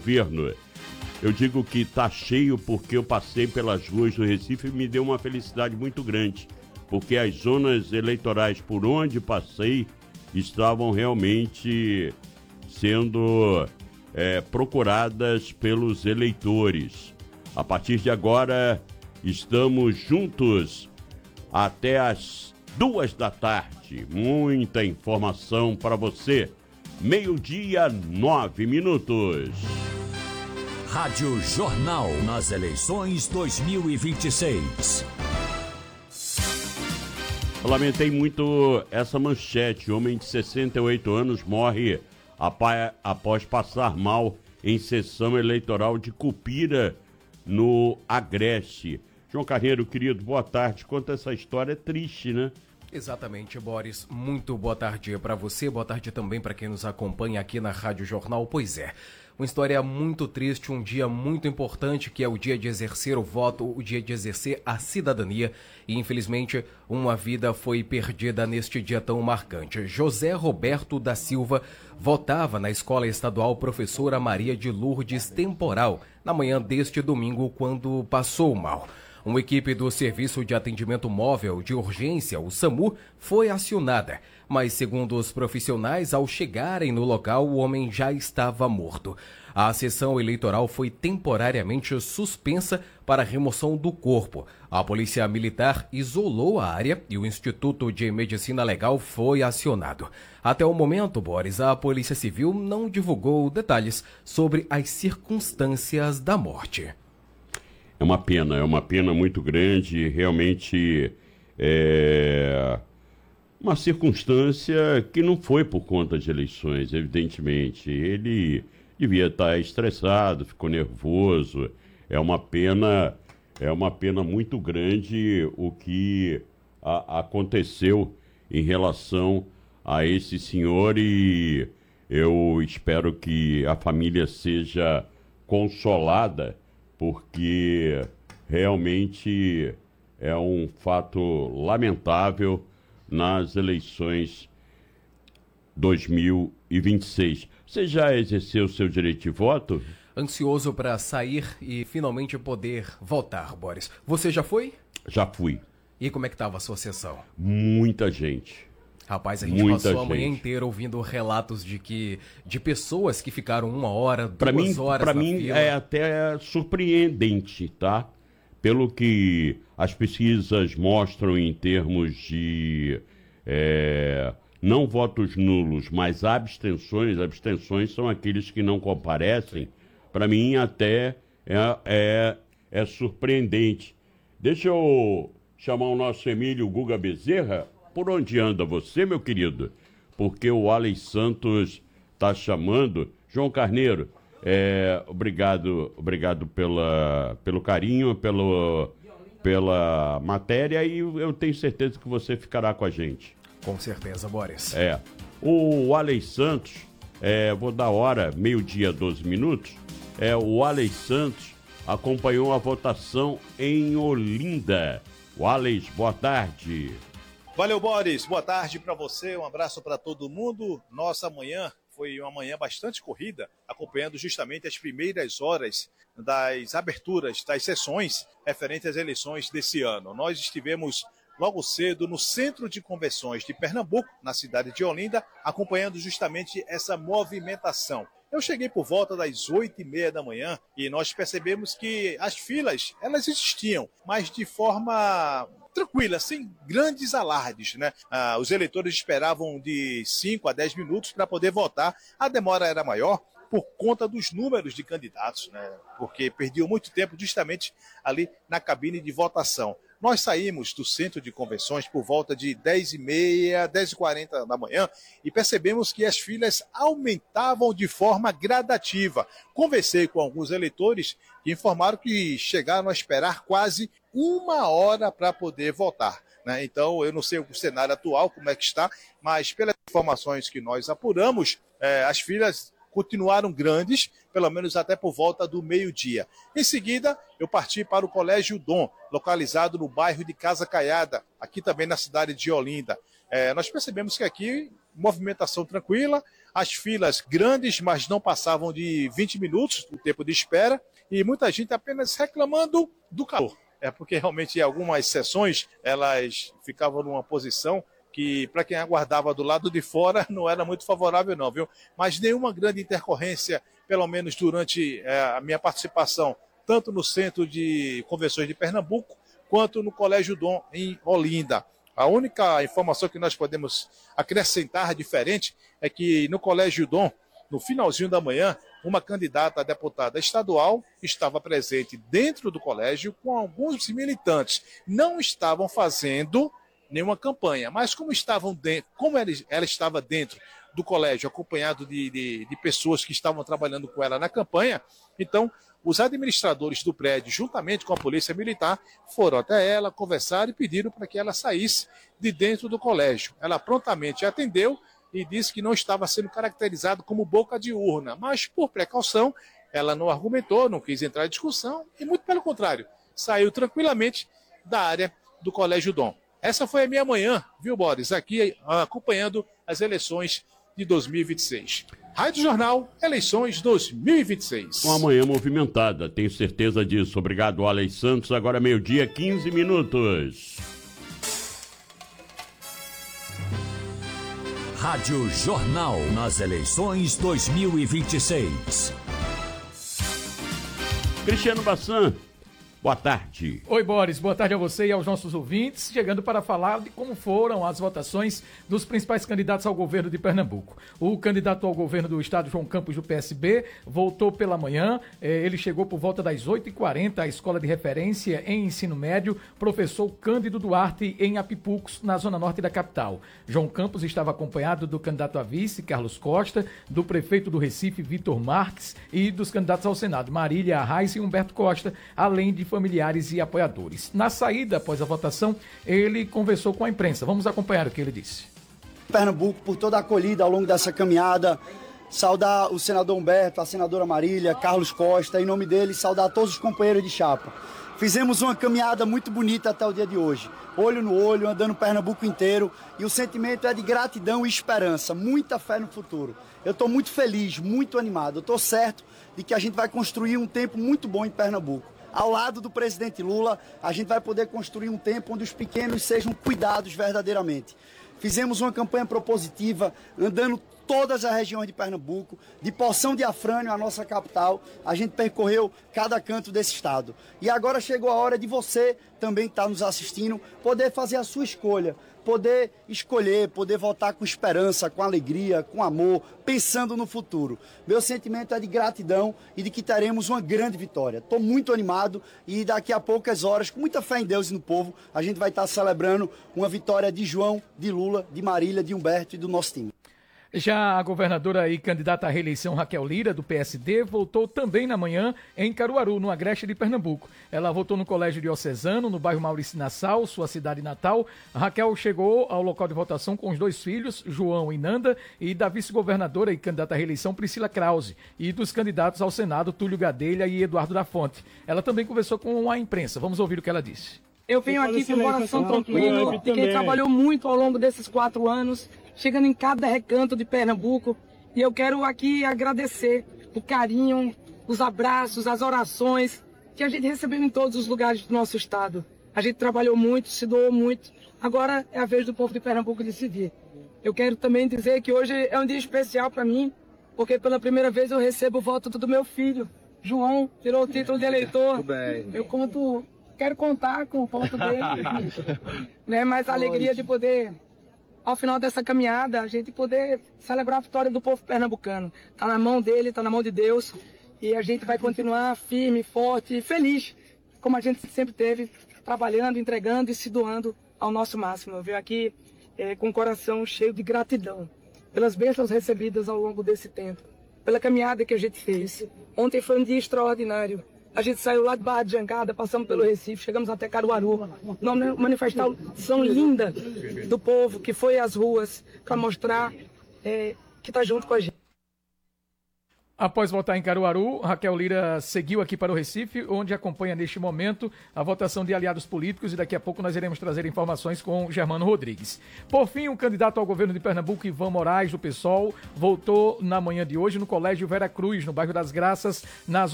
governo. Eu digo que está cheio porque eu passei pelas ruas do Recife e me deu uma felicidade muito grande, porque as zonas eleitorais por onde passei estavam realmente sendo procuradas pelos eleitores. A partir de agora, estamos juntos até as 14h. Muita informação para você. 12:09. Rádio Jornal nas eleições 2026. Eu lamentei muito essa manchete. Homem de 68 anos morre após passar mal em sessão eleitoral de Cupira, no Agreste. João Carneiro, querido, boa tarde. Conta essa história triste, né? Exatamente, Boris. Muito boa tarde para você, boa tarde também para quem nos acompanha aqui na Rádio Jornal. Pois é, uma história muito triste, um dia muito importante, que é o dia de exercer o voto, o dia de exercer a cidadania. E, infelizmente, uma vida foi perdida neste dia tão marcante. José Roberto da Silva votava na Escola Estadual Professora Maria de Lourdes Temporal, na manhã deste domingo, quando passou mal. Uma equipe do Serviço de Atendimento Móvel de Urgência, o SAMU, foi acionada, mas segundo os profissionais, ao chegarem no local, o homem já estava morto. A sessão eleitoral foi temporariamente suspensa para a remoção do corpo. A Polícia Militar isolou a área e o Instituto de Medicina Legal foi acionado. Até o momento, Boris, a Polícia Civil não divulgou detalhes sobre as circunstâncias da morte. É uma pena muito grande, realmente uma circunstância que não foi por conta de eleições, evidentemente. Ele devia estar estressado, ficou nervoso. É uma pena muito grande o que aconteceu em relação a esse senhor, e eu espero que a família seja consolada, porque realmente é um fato lamentável nas eleições 2026. Você já exerceu o seu direito de voto? Ansioso para sair e finalmente poder votar, Boris. Você já foi? Já fui. E como é que estava a sua sessão? Muita gente. Rapaz, a gente passou a manhã inteira ouvindo relatos de pessoas que ficaram 1 hora, 2 horas na fila. Para mim é até surpreendente, tá? Pelo que as pesquisas mostram em termos de não votos nulos, mas abstenções são aqueles que não comparecem. Para mim até é surpreendente. Deixa eu chamar o nosso Emílio Guga Bezerra. Por onde anda você, meu querido? Porque o Alex Santos está chamando. João Carneiro, obrigado pelo carinho, pela matéria, e eu tenho certeza que você ficará com a gente. Com certeza, Boris. O Alex Santos, vou dar hora, 12:12. O Alex Santos acompanhou a votação em Olinda. O Alex, boa tarde. Valeu, Boris. Boa tarde para você, um abraço para todo mundo. Nossa manhã foi uma manhã bastante corrida, acompanhando justamente as primeiras horas das aberturas das sessões referentes às eleições desse ano. Nós estivemos logo cedo no Centro de Convenções de Pernambuco, na cidade de Olinda, acompanhando justamente essa movimentação. Eu cheguei por volta das 8:30 da manhã e nós percebemos que as filas, elas existiam, mas de forma tranquila, sem grandes alardes, né? Os eleitores esperavam de 5 a 10 minutos para poder votar. A demora era maior por conta dos números de candidatos, né? Porque perdiam muito tempo justamente ali na cabine de votação. Nós saímos do Centro de Convenções por volta de 10:30, 10:40 da manhã e percebemos que as filas aumentavam de forma gradativa. Conversei com alguns eleitores que informaram que chegaram a esperar quase 1 hora para poder votar, né? Então, eu não sei o cenário atual, como é que está, mas pelas informações que nós apuramos, as filas continuaram grandes, pelo menos até por volta do meio-dia. Em seguida, eu parti para o Colégio Dom, localizado no bairro de Casa Caiada, aqui também na cidade de Olinda. nós percebemos que aqui, movimentação tranquila, as filas grandes, mas não passavam de 20 minutos, o tempo de espera, e muita gente apenas reclamando do calor. Porque realmente algumas sessões, elas ficavam numa posição que, para quem aguardava do lado de fora, não era muito favorável não, viu? Mas nenhuma grande intercorrência, pelo menos durante a minha participação, tanto no Centro de Convenções de Pernambuco, quanto no Colégio Dom, em Olinda. A única informação que nós podemos acrescentar diferente é que no Colégio Dom, no finalzinho da manhã, uma candidata a deputada estadual estava presente dentro do colégio com alguns militantes. Não estavam fazendo nenhuma campanha, mas como ela estava dentro do colégio, acompanhado de pessoas que estavam trabalhando com ela na campanha, então os administradores do prédio, juntamente com a polícia militar, foram até ela, conversaram e pediram para que ela saísse de dentro do colégio. Ela prontamente atendeu e disse que não estava sendo caracterizado como boca de urna, mas por precaução ela não argumentou, não quis entrar em discussão e muito pelo contrário, saiu tranquilamente da área do Colégio Dom. Essa foi a minha manhã, viu, Boris? Aqui acompanhando as eleições de 2026. Rádio Jornal, eleições 2026. Uma manhã movimentada, tenho certeza disso. Obrigado, Alex Santos. Agora 12h, 15 minutos. Rádio Jornal nas eleições 2026. Cristiano Bassan, boa tarde. Oi, Boris. Boa tarde a você e aos nossos ouvintes. Chegando para falar de como foram as votações dos principais candidatos ao governo de Pernambuco. O candidato ao governo do estado, João Campos, do PSB, votou pela manhã. Ele chegou por volta das 8h40 à escola de referência em ensino médio, professor Cândido Duarte, em Apipucos, na zona norte da capital. João Campos estava acompanhado do candidato a vice, Carlos Costa, do prefeito do Recife, Vitor Marques, e dos candidatos ao Senado, Marília Arraes e Humberto Costa, além de familiares e apoiadores. Na saída, após a votação, ele conversou com a imprensa. Vamos acompanhar o que ele disse. Pernambuco, por toda a acolhida ao longo dessa caminhada, saudar o senador Humberto, a senadora Marília, Carlos Costa, em nome dele, saudar todos os companheiros de chapa. Fizemos uma caminhada muito bonita até o dia de hoje, olho no olho, andando Pernambuco inteiro, e o sentimento é de gratidão e esperança, muita fé no futuro. Eu estou muito feliz, muito animado, eu estou certo de que a gente vai construir um tempo muito bom em Pernambuco. Ao lado do presidente Lula, a gente vai poder construir um tempo onde os pequenos sejam cuidados verdadeiramente. Fizemos uma campanha propositiva, andando todas as regiões de Pernambuco, de Poção de Afrânio, a nossa capital, a gente percorreu cada canto desse estado. E agora chegou a hora de você, também que está nos assistindo, poder fazer a sua escolha, poder escolher, poder votar com esperança, com alegria, com amor, pensando no futuro. Meu sentimento é de gratidão e de que teremos uma grande vitória. Estou muito animado e daqui a poucas horas, com muita fé em Deus e no povo, a gente vai estar celebrando uma vitória de João, de Lula, de Marília, de Humberto e do nosso time. Já a governadora e candidata à reeleição Raquel Lira, do PSD, votou também na manhã em Caruaru, no Agreste de Pernambuco. Ela votou no Colégio Diocesano, no bairro Maurício Nassau, sua cidade natal. A Raquel chegou ao local de votação com os dois filhos, João e Nanda, e da vice-governadora e candidata à reeleição Priscila Krause, e dos candidatos ao Senado, Túlio Gadelha e Eduardo da Fonte. Ela também conversou com a imprensa. Vamos ouvir o que ela disse. Eu venho aqui com o coração tranquilo, de quem trabalhou muito ao longo desses 4 anos, chegando em cada recanto de Pernambuco. E eu quero aqui agradecer o carinho, os abraços, as orações que a gente recebeu em todos os lugares do nosso estado. A gente trabalhou muito, se doou muito. Agora é a vez do povo de Pernambuco decidir. Eu quero também dizer que hoje é um dia especial para mim, porque pela primeira vez eu recebo o voto do meu filho. João tirou o título de eleitor. Quero contar com o voto dele, né? Mas a alegria de poder, ao final dessa caminhada, a gente poder celebrar a vitória do povo pernambucano. Está na mão dele, está na mão de Deus, e a gente vai continuar firme, forte e feliz, como a gente sempre teve, trabalhando, entregando e se doando ao nosso máximo. Eu venho aqui com o coração cheio de gratidão pelas bênçãos recebidas ao longo desse tempo, pela caminhada que a gente fez. Ontem foi um dia extraordinário. A gente saiu lá de Barra de Jangada, passamos pelo Recife, chegamos até Caruaru. Uma manifestação linda do povo que foi às ruas para mostrar que está junto com a gente. Após votar em Caruaru, Raquel Lira seguiu aqui para o Recife, onde acompanha neste momento a votação de aliados políticos e daqui a pouco nós iremos trazer informações com Germano Rodrigues. Por fim, o candidato ao governo de Pernambuco, Ivan Moraes, do PSOL, voltou na manhã de hoje no Colégio Vera Cruz, no bairro das Graças, na